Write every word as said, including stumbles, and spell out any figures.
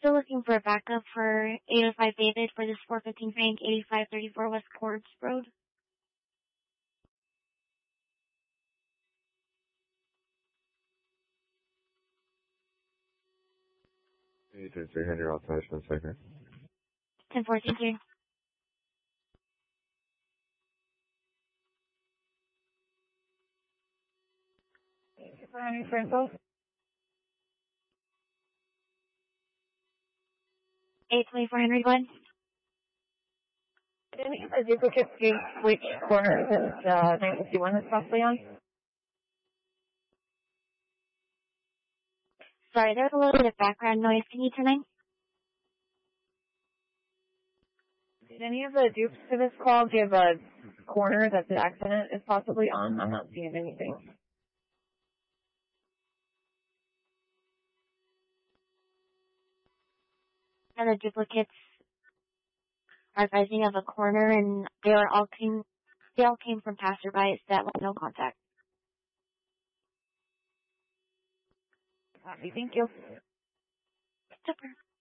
still looking for a backup for eight oh five David for this four fifteen Frank, eighty-five thirty-four West Courts Road. eighty-three hundred authorized one second. ten four, thank you. For any info? eight twenty-four Henry, go ahead. Did any of the duplicates do which corner is uh, nine fifty-one is possibly on? Sorry, there's a little bit of background noise. Can you turn in? Did any of the dupes to this call give a corner that the accident is possibly on? I'm not seeing anything. And the duplicates are advising of a corner, and they are all came, they all came from passerbys that want no contact. Copy, thank you. Super.